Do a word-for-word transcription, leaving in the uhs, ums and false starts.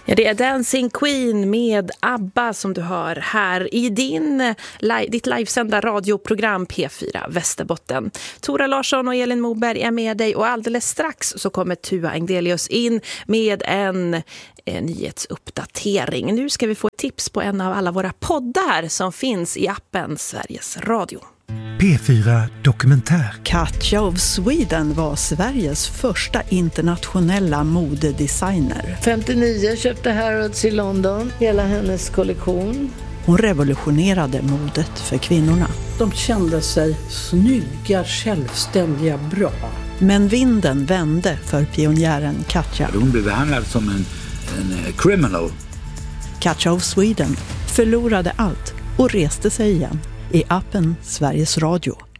Ja, det är Dancing Queen med ABBA som du hör här i din, li- ditt livesända radioprogram P fyra Västerbotten. Tora Larsson och Elin Moberg är med dig och alldeles strax så kommer Tua Engdelius in med en, en nyhetsuppdatering. Nu ska vi få ett tips på en av alla våra poddar som finns i appen Sveriges Radio. P fyra Dokumentär. Katja of Sweden var Sveriges första internationella modedesigner. femtionio köpte Harrods i London, hela hennes kollektion. Hon revolutionerade modet för kvinnorna. De kände sig snygga, självständiga, bra. Men vinden vände för pionjären Katja. Hon blev behandlad som en, en criminal. Katja of Sweden förlorade allt och reste sig igen i appen Sveriges Radio.